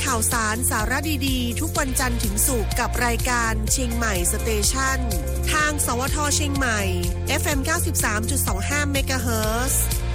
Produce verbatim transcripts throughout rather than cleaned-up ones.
ข่าวสารสาระดีๆทุกวันจันทร์ถึงศุกร์กับรายการเชียงใหม่สเตชันทางสวทเชียงใหม่ เอฟ เอ็ม เก้าสิบสามจุดสองห้า เมกะเฮิรตซ์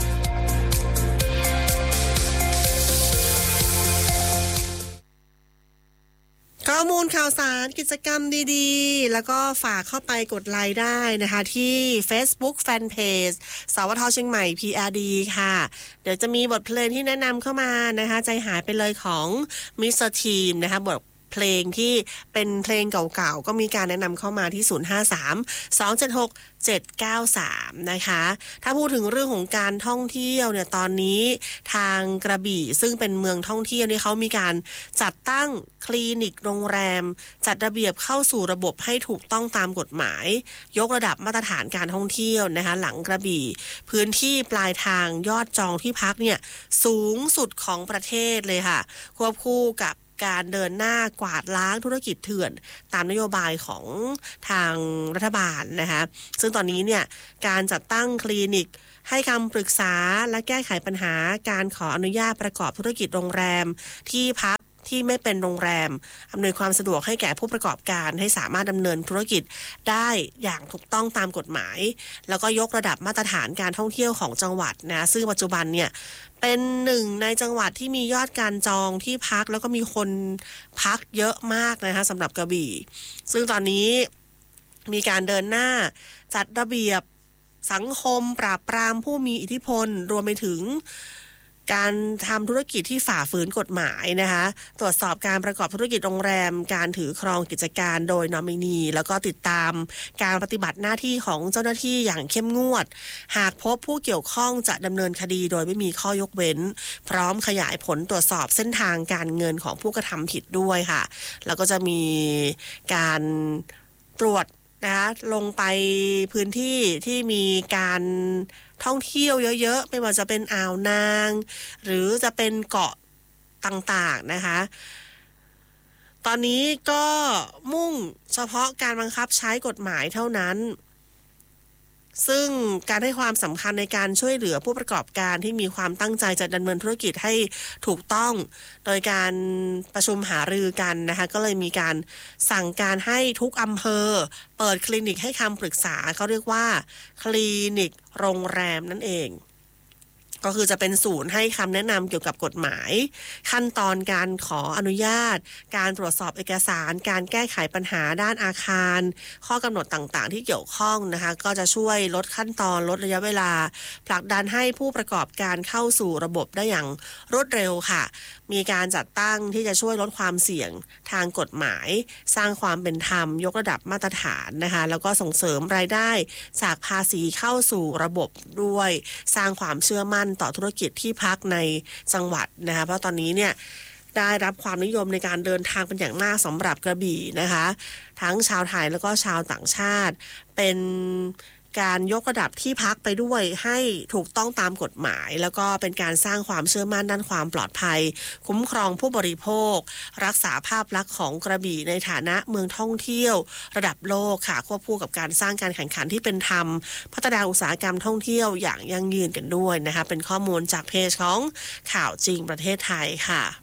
ข้อมูลข่าวสารกิจกรรมดีๆแล้วก็ฝากเข้าไปกดไลค์ได้นะคะที่ Facebook Fanpage สวทเชียงใหม่ พี อาร์ ดี ค่ะเดี๋ยวจะมีบทเพลงที่แนะนำเข้ามานะคะใจหายไปเลยของ มิสเตอร์ ทีมนะคะบทเพลงที่เป็นเพลงเก่าๆก็มีการแนะนำเข้ามาที่ศูนย์ ห้า สาม สอง เจ็ด หก เจ็ด เก้า สามนะคะถ้าพูดถึงเรื่องของการท่องเที่ยวเนี่ยตอนนี้ทางกระบี่ซึ่งเป็นเมืองท่องเที่ยวนี่เขามีการจัดตั้งคลินิกโรงแรมจัดระเบียบเข้าสู่ระบบให้ถูกต้องตามกฎหมายยกระดับมาตรฐานการท่องเที่ยวนะคะหลังกระบี่พื้นที่ปลายทางยอดจองที่พักเนี่ยสูงสุดของประเทศเลยค่ะควบคู่กับการเดินหน้ากวาดล้างธุรกิจเถื่อนตามนโยบายของทางรัฐบาลนะคะซึ่งตอนนี้เนี่ยการจัดตั้งคลินิกให้คำปรึกษาและแก้ไขปัญหาการขออนุญาตประกอบธุรกิจโรงแรมที่พักที่ไม่เป็นโรงแรมอำนวยความสะดวกให้แก่ผู้ประกอบการให้สามารถดำเนินธุรกิจได้อย่างถูกต้องตามกฎหมายแล้วก็ยกระดับมาตรฐานการท่องเที่ยวของจังหวัดนะซึ่งปัจจุบันเนี่ยเป็นหนึ่งในจังหวัดที่มียอดการจองที่พักแล้วก็มีคนพักเยอะมากนะคะสำหรับกระบี่ซึ่งตอนนี้มีการเดินหน้าจัดระเบียบสังคมปราบปรามผู้มีอิทธิพลรวมไปถึงการทำธุรกิจที่ฝ่าฝืนกฎหมายนะคะตรวจสอบการประกอบธุรกิจโรงแรมการถือครองกิจการโดยนอมินีแล้วก็ติดตามการปฏิบัติหน้าที่ของเจ้าหน้าที่อย่างเข้มงวดหากพบผู้เกี่ยวข้องจะดำเนินคดีโดยไม่มีข้อยกเว้นพร้อมขยายผลตรวจสอบเส้นทางการเงินของผู้กระทำผิดด้วยค่ะแล้วก็จะมีการตรวจนะคะลงไปพื้นที่ที่มีการท่องเที่ยวเยอะๆไม่ว่าจะเป็นอ่าวนางหรือจะเป็นเกาะต่างๆนะคะตอนนี้ก็มุ่งเฉพาะการบังคับใช้กฎหมายเท่านั้นซึ่งการให้ความสำคัญในการช่วยเหลือผู้ประกอบการที่มีความตั้งใจจะดำเนินธุรกิจให้ถูกต้องโดยการประชุมหารือกันนะคะก็เลยมีการสั่งการให้ทุกอำเภอเปิดคลินิกให้คำปรึกษาเขาเรียกว่าคลินิกโรงแรมนั่นเองก็คือจะเป็นศูนย์ให้คำแนะนำเกี่ยวกับกฎหมายขั้นตอนการขออนุญาตการตรวจสอบเอกสารการแก้ไขปัญหาด้านอาคารข้อกำหนดต่างๆที่เกี่ยวข้องนะคะก็จะช่วยลดขั้นตอนลดระยะเวลาผลักดันให้ผู้ประกอบการเข้าสู่ระบบได้อย่างรวดเร็วค่ะมีการจัดตั้งที่จะช่วยลดความเสี่ยงทางกฎหมายสร้างความเป็นธรรมยกระดับมาตรฐานนะคะแล้วก็ส่งเสริมรายได้จากภาษีเข้าสู่ระบบด้วยสร้างความเชื่อมั่นต่อธุรกิจที่พักในจังหวัดนะคะเพราะตอนนี้เนี่ยได้รับความนิยมในการเดินทางเป็นอย่างมากสำหรับกระบี่นะคะทั้งชาวไทยแล้วก็ชาวต่างชาติเป็นการยกระดับที่พักไปด้วยให้ถูกต้องตามกฎหมายแล้วก็เป็นการสร้างความเชื่อมั่นด้านความปลอดภัยคุ้มครองผู้บริโภครักษาภาพลักษณ์ของกระบี่ในฐานะเมืองท่องเที่ยวระดับโลกค่ะควบคู่กับการสร้างการแข่งขันที่เป็นธรรมพัฒนาอุตสาหกรรมท่องเที่ยวอย่างยั่งยืนกันด้วยนะคะเป็นข้อมูลจากเพจของข่าวจริงประเทศไทยค่ะ